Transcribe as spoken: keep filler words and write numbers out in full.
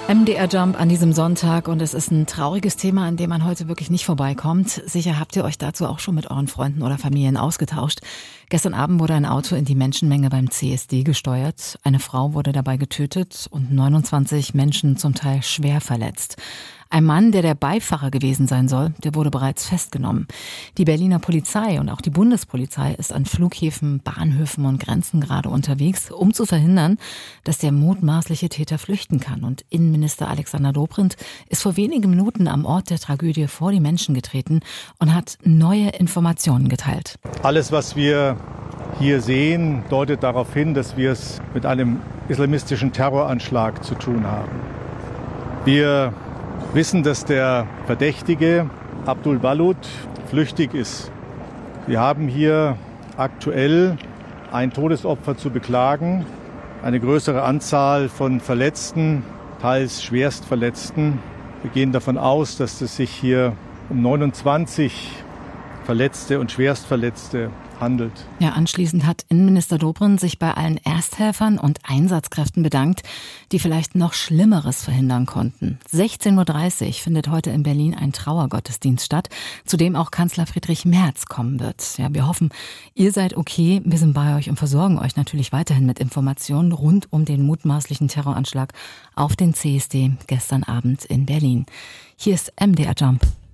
M D R Jump an diesem Sonntag und es ist ein trauriges Thema, an dem man heute wirklich nicht vorbeikommt. Sicher habt ihr euch dazu auch schon mit euren Freunden oder Familien ausgetauscht. Gestern Abend wurde ein Auto in die Menschenmenge beim C S D gesteuert. Eine Frau wurde dabei getötet und neunundzwanzig Menschen zum Teil schwer verletzt. Ein Mann, der der Beifahrer gewesen sein soll, der wurde bereits festgenommen. Die Berliner Polizei und auch die Bundespolizei ist an Flughäfen, Bahnhöfen und Grenzen gerade unterwegs, um zu verhindern, dass der mutmaßliche Täter flüchten kann. Und Innenminister Alexander Dobrindt ist vor wenigen Minuten am Ort der Tragödie vor die Menschen getreten und hat neue Informationen geteilt. Alles, was wir hier sehen, deutet darauf hin, dass wir es mit einem islamistischen Terroranschlag zu tun haben. Wir wissen, dass der Verdächtige Abdul Balut flüchtig ist. Wir haben hier aktuell ein Todesopfer zu beklagen, eine größere Anzahl von Verletzten, teils Schwerstverletzten. Wir gehen davon aus, dass es sich hier um neunundzwanzig Verletzte und Schwerstverletzte handelt. Ja, anschließend hat Innenminister Dobrindt sich bei allen Ersthelfern und Einsatzkräften bedankt, die vielleicht noch Schlimmeres verhindern konnten. sechzehn Uhr dreißig findet heute in Berlin ein Trauergottesdienst statt, zu dem auch Kanzler Friedrich Merz kommen wird. Ja, wir hoffen, ihr seid okay. Wir sind bei euch und versorgen euch natürlich weiterhin mit Informationen rund um den mutmaßlichen Terroranschlag auf den C S D gestern Abend in Berlin. Hier ist M D R Jump.